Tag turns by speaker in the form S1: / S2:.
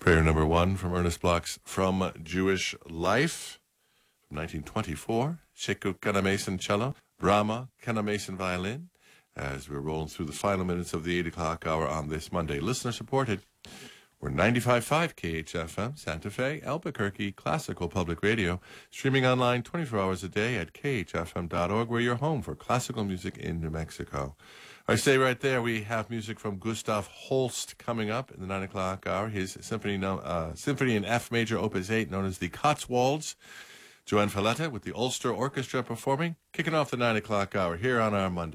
S1: Prayer number 1 from Ernest Bloch's From Jewish Life from 1924. Shekut Kanamason cello, Brahma Kanamason violin, as we're rolling through the final minutes of the 8 o'clock hour on this Monday. Listener supported. We're 95.5 KHFM, Santa Fe, Albuquerque, classical public radio, streaming online 24 hours a day at khfm.org. We're your home for classical music in New Mexico. I say right there, we have music from Gustav Holst coming up in the 9 o'clock hour. His symphony in F major, opus 8, known as the Cotswolds. Joanne Falletta with the Ulster Orchestra performing, kicking off the 9 o'clock hour here on our Monday.